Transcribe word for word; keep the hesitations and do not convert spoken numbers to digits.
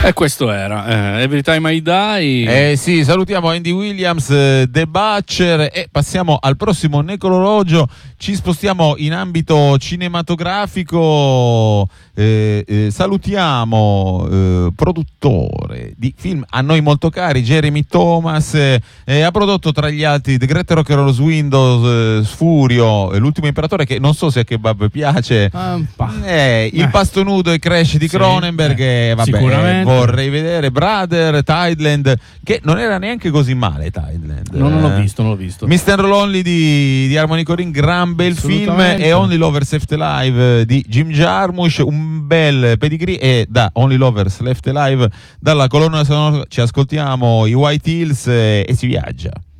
E questo era eh, Every Time I Die. Eh sì, salutiamo Andy Williams, eh, The Butcher, e passiamo al prossimo necrologio. Ci spostiamo in ambito cinematografico. Eh, eh, salutiamo eh, produttore di film a noi molto cari, Jeremy Thomas. Eh, ha prodotto tra gli altri The Great Rock'n'Roll Windows, eh, Sfurio, eh, L'ultimo imperatore, che non so se a Kebab piace, um, eh, Il eh. pasto nudo e Crash di Sì, Cronenberg, eh, eh, vabbè, sicuramente. eh, vorrei vedere Brother, Tideland, che non era neanche così male. Tideland, No, non l'ho eh. visto, non l'ho visto. mister Lonely di, di Harmony Korine, gran bel film, e Only Lovers Left Alive di Jim Jarmusch, un bel pedigree. E da Only Lovers Left Alive, dalla colonna sonora, ci ascoltiamo i White Hills, eh, e si viaggia.